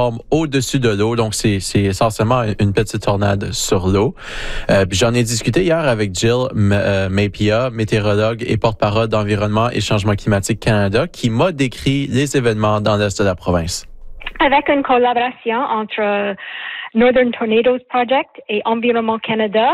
forme au-dessus de l'eau. Donc, c'est essentiellement une petite tornade sur l'eau. Puis j'en ai discuté hier avec Jill Mapia, météorologue et porte-parole d'Environnement et Changement climatique Canada, qui m'a décrit les événements dans l'est de la province. Avec une collaboration entre Northern Tornadoes Project et Environnement Canada,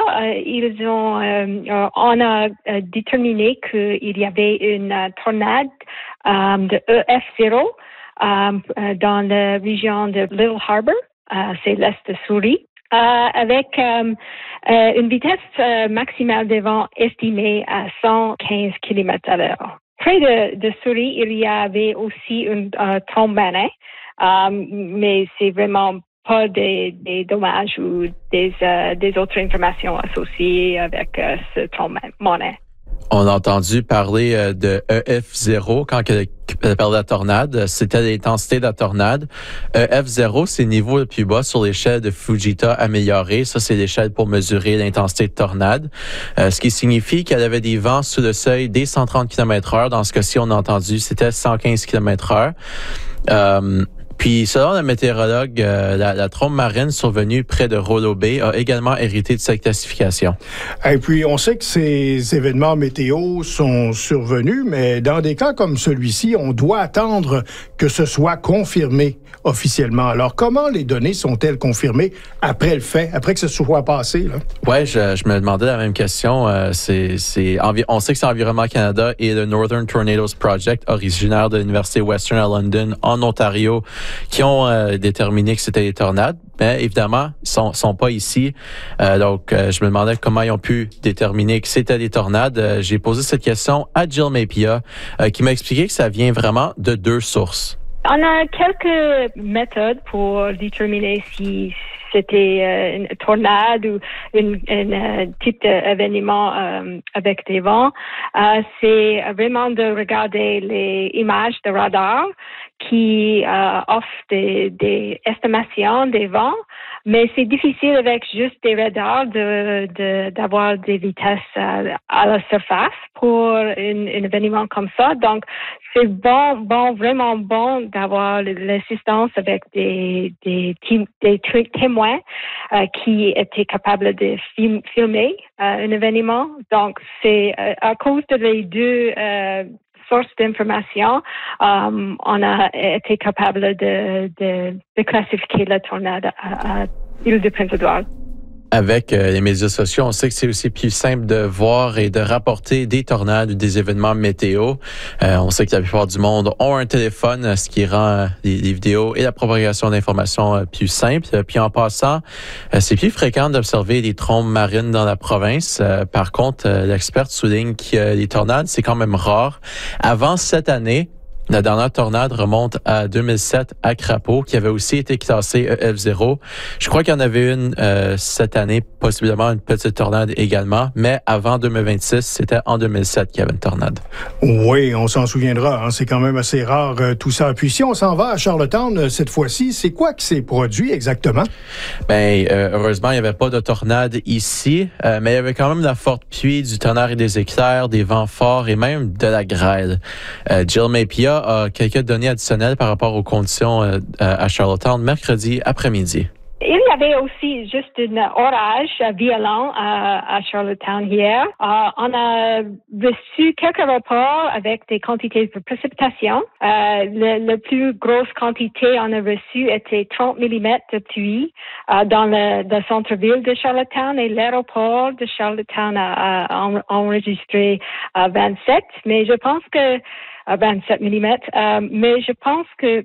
on a déterminé qu'il y avait une tornade de EF0 dans la région de Little Harbour, c'est l'est de Surrey, avec une vitesse maximale de vent estimée à 115 km/h. Près de Surrey, il y avait aussi une trombe marine, mais c'est vraiment pas des dommages ou des autres informations associées avec ce trombe marine. On a entendu parler de EF0 quand elle parlait de la tornade. C'était l'intensité de la tornade. EF0, c'est le niveau le plus bas sur l'échelle de Fujita améliorée. Ça, c'est l'échelle pour mesurer l'intensité de tornade. Ce qui signifie qu'elle avait des vents sous le seuil des 130 km/h. Dans ce cas-ci, on a entendu, c'était 115 km/h. Puis, selon le météorologue, la trombe marine survenue près de Rollo Bay a également hérité de cette classification. Et puis, on sait que ces événements météo sont survenus, mais dans des cas comme celui-ci, on doit attendre que ce soit confirmé officiellement. Alors, comment les données sont-elles confirmées après le fait, après que ce soit passé, là? Ouais, je me demandais la même question. On sait que c'est Environnement Canada et le Northern Tornadoes Project, originaire de l'Université Western à London, en Ontario, qui ont déterminé que c'était des tornades. Mais évidemment, ils sont pas ici. Donc, je me demandais comment ils ont pu déterminer que c'était des tornades. J'ai posé cette question à Jill Mapia, qui m'a expliqué que ça vient vraiment de deux sources. On a quelques méthodes pour déterminer si c'était une tornade ou un type d'événement avec des vents. C'est vraiment de regarder les images de radar qui offrent des estimations des vents, mais c'est difficile avec juste des radars d'avoir des vitesses à la surface pour un événement comme ça. Donc, c'est vraiment bon d'avoir l'assistance avec des témoins qui étaient capables de filmer un événement. Donc, c'est à cause de les deux sources d'information, on a été capable de classifier la tornade à l'île de Prince-Édouard. Avec les médias sociaux, on sait que c'est aussi plus simple de voir et de rapporter des tornades ou des événements météo. On sait que la plupart du monde ont un téléphone, ce qui rend les vidéos et la propagation d'informations plus simple. Puis en passant, c'est plus fréquent d'observer des trombes marines dans la province. Par contre, l'experte souligne que les tornades, c'est quand même rare. Avant cette année, la dernière tornade remonte à 2007 à Crapaud, qui avait aussi été classée EF0. Je crois qu'il y en avait une cette année, possiblement une petite tornade également, mais avant 2026, c'était en 2007 qu'il y avait une tornade. Oui, on s'en souviendra. Hein, c'est quand même assez rare tout ça. Puis si on s'en va à Charlottetown cette fois-ci, c'est quoi qui s'est produit exactement? Ben, heureusement, il n'y avait pas de tornade ici, mais il y avait quand même de la forte pluie, du tonnerre et des éclairs, des vents forts et même de la grêle. Jill Mapia a quelques données additionnelles par rapport aux conditions à Charlottetown mercredi après-midi. Il y avait aussi juste un orage violent à Charlottetown hier. On a reçu quelques rapports avec des quantités de précipitations. La plus grosse quantité on a reçue était 30 mm de pluie dans le centre-ville de Charlottetown, et l'aéroport de Charlottetown a enregistré 27. Mais je pense que 27 mm. Mais je pense que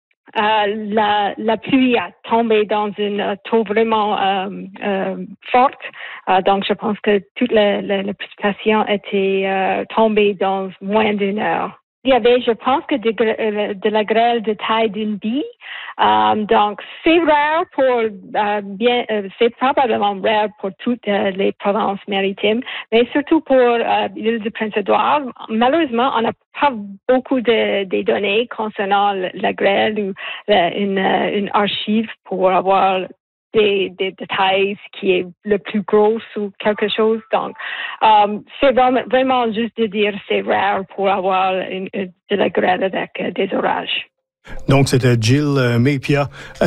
la pluie a tombé dans une taux vraiment forte. Donc, je pense que toute la précipitation était tombée dans moins d'une heure. Il y avait, je pense, que de la grêle de taille d'une bille. Donc, c'est rare c'est probablement rare pour toutes les provinces maritimes, mais surtout pour l'île de Prince-Édouard. Malheureusement, on n'a pas beaucoup de données concernant la grêle ou une archive pour avoir des détails qui est le plus gros ou quelque chose. Donc, c'est vraiment juste de dire c'est rare pour avoir de la grêle avec des orages. Donc, c'était Jill Mapia.